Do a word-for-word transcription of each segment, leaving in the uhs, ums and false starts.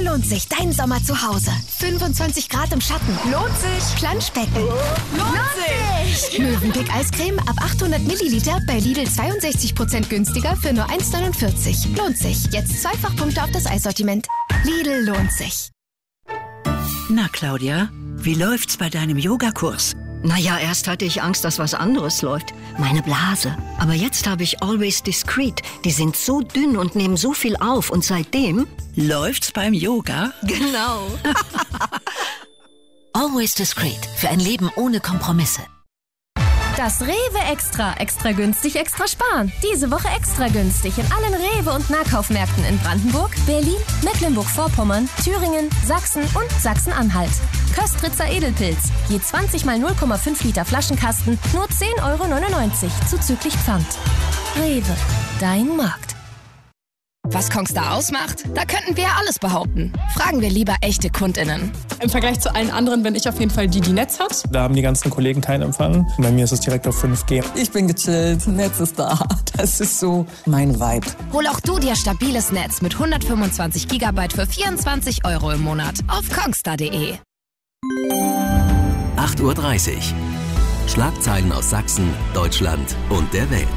lohnt sich dein Sommer zu Hause. fünfundzwanzig Grad im Schatten. Lohnt sich. Planschbecken. Lohnt sich. Mövenpick Eiscreme ab achthundert Milliliter bei Lidl zweiundsechzig Prozent günstiger für nur eins neunundvierzig. Lohnt sich. Jetzt Zweifachpunkte auf das Eissortiment. Lidl lohnt sich. Na, Claudia, wie läuft's bei deinem Yogakurs? Naja, erst hatte ich Angst, dass was anderes läuft. Meine Blase. Aber jetzt habe ich Always Discreet. Die sind so dünn und nehmen so viel auf. Und seitdem... Läuft's beim Yoga? Genau. Always Discreet. Für ein Leben ohne Kompromisse. Das Rewe Extra. Extra günstig, extra sparen. Diese Woche extra günstig in allen Rewe- und Nahkaufmärkten in Brandenburg, Berlin, Mecklenburg-Vorpommern, Thüringen, Sachsen und Sachsen-Anhalt. Köstritzer Edelpilz. Je zwanzig mal null Komma fünf Liter Flaschenkasten nur zehn Euro neunundneunzig zuzüglich Pfand. Rewe. Dein Markt. Was Kongstar ausmacht? Da könnten wir ja alles behaupten. Fragen wir lieber echte KundInnen. Im Vergleich zu allen anderen bin ich auf jeden Fall die, die Netz hat. Da haben die ganzen Kollegen keinen Empfang. Bei mir ist es direkt auf fünf G. Ich bin gechillt, Netz ist da. Das ist so mein Vibe. Hol auch du dir stabiles Netz mit hundertfünfundzwanzig Gigabyte für vierundzwanzig Euro im Monat auf kongstar punkt de. acht Uhr dreißig. Schlagzeilen aus Sachsen, Deutschland und der Welt.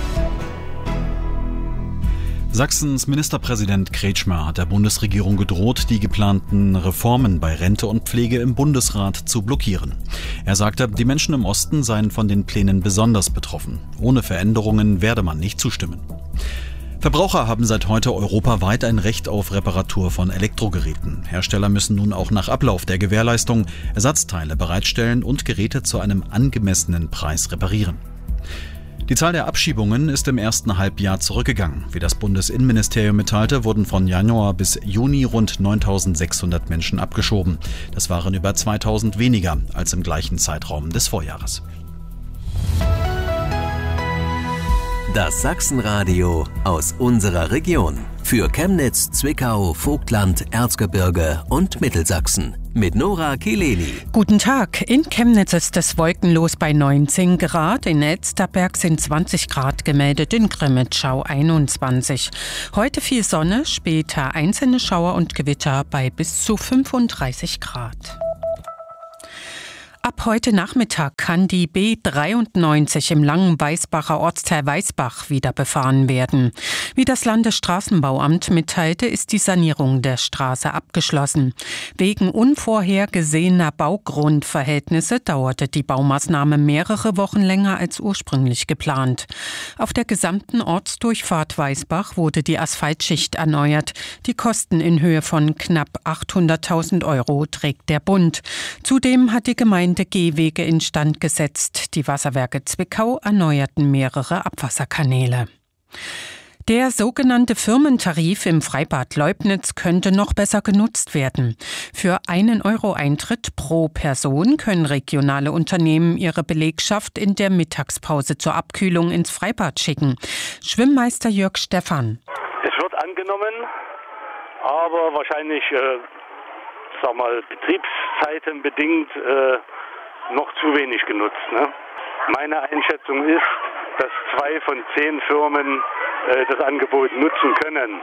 Sachsens Ministerpräsident Kretschmer hat der Bundesregierung gedroht, die geplanten Reformen bei Rente und Pflege im Bundesrat zu blockieren. Er sagte, die Menschen im Osten seien von den Plänen besonders betroffen. Ohne Veränderungen werde man nicht zustimmen. Verbraucher haben seit heute europaweit ein Recht auf Reparatur von Elektrogeräten. Hersteller müssen nun auch nach Ablauf der Gewährleistung Ersatzteile bereitstellen und Geräte zu einem angemessenen Preis reparieren. Die Zahl der Abschiebungen ist im ersten Halbjahr zurückgegangen. Wie das Bundesinnenministerium mitteilte, wurden von Januar bis Juni rund neuntausendsechshundert Menschen abgeschoben. Das waren über zweitausend weniger als im gleichen Zeitraum des Vorjahres. Das Sachsenradio aus unserer Region. Für Chemnitz, Zwickau, Vogtland, Erzgebirge und Mittelsachsen. Mit Nora Kileni. Guten Tag. In Chemnitz ist es wolkenlos bei neunzehn Grad. In Elsterberg sind zwanzig Grad gemeldet, in Grimmitschau einundzwanzig. Heute viel Sonne, später einzelne Schauer und Gewitter bei bis zu fünfunddreißig Grad. Ab heute Nachmittag kann die B dreiundneunzig im langen Weißbacher Ortsteil Weißbach wieder befahren werden. Wie das Landesstraßenbauamt mitteilte, ist die Sanierung der Straße abgeschlossen. Wegen unvorhergesehener Baugrundverhältnisse dauerte die Baumaßnahme mehrere Wochen länger als ursprünglich geplant. Auf der gesamten Ortsdurchfahrt Weißbach wurde die Asphaltschicht erneuert. Die Kosten in Höhe von knapp achthunderttausend Euro trägt der Bund. Zudem hat die Gemeinde Gehwege instand gesetzt. Die Wasserwerke Zwickau erneuerten mehrere Abwasserkanäle. Der sogenannte Firmentarif im Freibad Leubnitz könnte noch besser genutzt werden. Für einen Euro Eintritt pro Person können regionale Unternehmen ihre Belegschaft in der Mittagspause zur Abkühlung ins Freibad schicken. Schwimmmeister Jörg Stephan. Es wird angenommen, aber wahrscheinlich, äh, sag mal, Betriebszeiten bedingt äh, noch zu wenig genutzt. Ne? Meine Einschätzung ist, dass zwei von zehn Firmen äh, das Angebot nutzen können.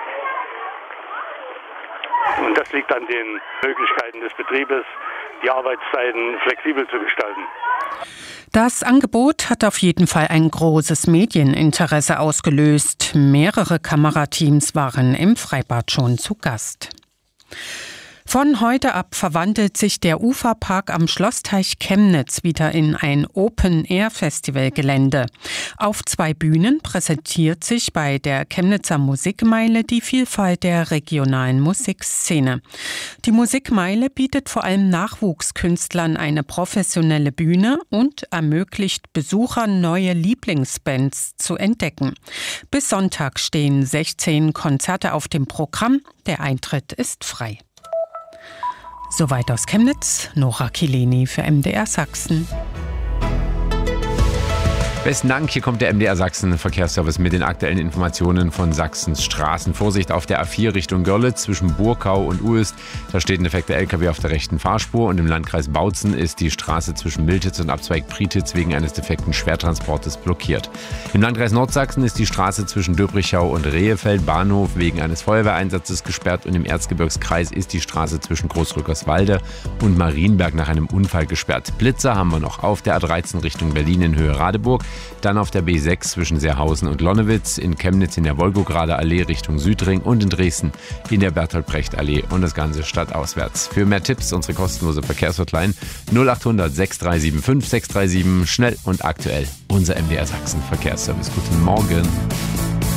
Und das liegt an den Möglichkeiten des Betriebes, die Arbeitszeiten flexibel zu gestalten. Das Angebot hat auf jeden Fall ein großes Medieninteresse ausgelöst. Mehrere Kamerateams waren im Freibad schon zu Gast. Von heute ab verwandelt sich der Uferpark am Schlossteich Chemnitz wieder in ein Open-Air-Festival-Gelände. Auf zwei Bühnen präsentiert sich bei der Chemnitzer Musikmeile die Vielfalt der regionalen Musikszene. Die Musikmeile bietet vor allem Nachwuchskünstlern eine professionelle Bühne und ermöglicht Besuchern neue Lieblingsbands zu entdecken. Bis Sonntag stehen sechzehn Konzerte auf dem Programm. Der Eintritt ist frei. Soweit aus Chemnitz, Nora Kileni für M D R Sachsen. Besten Dank, hier kommt der M D R Sachsen Verkehrsservice mit den aktuellen Informationen von Sachsens Straßen. Vorsicht auf der A vier Richtung Görlitz zwischen Burkau und Uelst. Da steht ein defekter L K W auf der rechten Fahrspur und im Landkreis Bautzen ist die Straße zwischen Miltitz und Abzweig Prietitz wegen eines defekten Schwertransportes blockiert. Im Landkreis Nordsachsen ist die Straße zwischen Döbrichau und Rehefeld Bahnhof wegen eines Feuerwehreinsatzes gesperrt und im Erzgebirgskreis ist die Straße zwischen Großrückerswalde und Marienberg nach einem Unfall gesperrt. Blitzer haben wir noch auf der A dreizehn Richtung Berlin in Höhe Radeburg. Dann auf der B sechs zwischen Seerhausen und Lonnewitz, in Chemnitz in der Wolgograder Allee Richtung Südring und in Dresden in der Bertolt-Brecht-Allee und das Ganze stadtauswärts. Für mehr Tipps unsere kostenlose Verkehrshotline null acht hundert sechs drei sieben fünf sechs drei sieben, schnell und aktuell unser M D R Sachsen Verkehrsservice. Guten Morgen.